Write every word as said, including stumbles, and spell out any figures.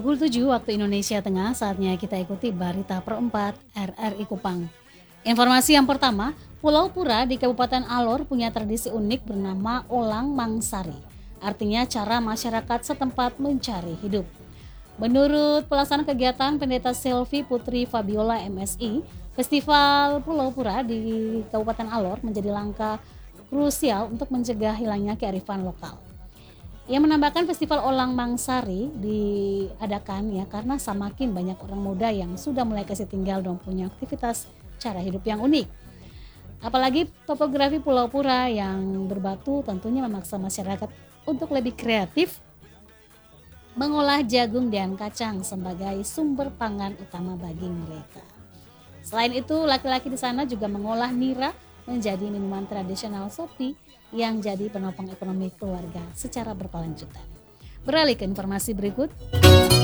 Pukul tujuh waktu Indonesia Tengah, saatnya kita ikuti berita perempat R R I Kupang. Informasi yang pertama, Pulau Pura di Kabupaten Alor punya tradisi unik bernama Olang Mangsari. Artinya cara masyarakat setempat mencari hidup. Menurut pelaksana kegiatan Pendeta Selvi Putri Fabiola M Si, Festival Pulau Pura di Kabupaten Alor menjadi langkah krusial untuk mencegah hilangnya kearifan lokal. Ia menambahkan festival Olang Mangsari diadakan ya karena semakin banyak orang muda yang sudah mulai kasih tinggal dan punya aktivitas cara hidup yang unik. Apalagi topografi Pulau Pura yang berbatu tentunya memaksa masyarakat untuk lebih kreatif mengolah jagung dan kacang sebagai sumber pangan utama bagi mereka. Selain itu, laki-laki di sana juga mengolah nira menjadi minuman tradisional Sopi yang jadi penopang ekonomi keluarga secara berkelanjutan. Beralih ke informasi berikut.